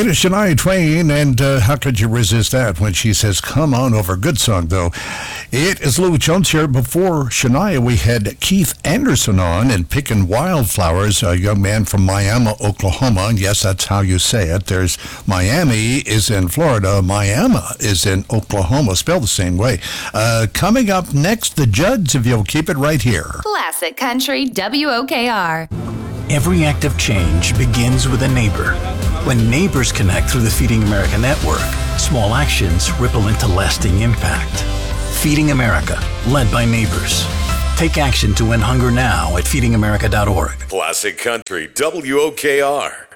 is Shania Twain, and how could you resist that when she says, come on over? Good song, though. It is Lou Jones here. Before Shania, we had Keith Anderson on and Picking Wildflowers, a young man from Miami, Oklahoma. And yes, that's how you say it. There's Miami is in Florida. Miami is in Oklahoma, spelled the same way. Coming up next, the Judds, if you'll keep it right here. Classic Country WOKR. Every act of change begins with a neighbor. When neighbors connect through the Feeding America network, small actions ripple into lasting impact. Feeding America, led by neighbors. Take action to end hunger now at feedingamerica.org. Classic Country WOKR.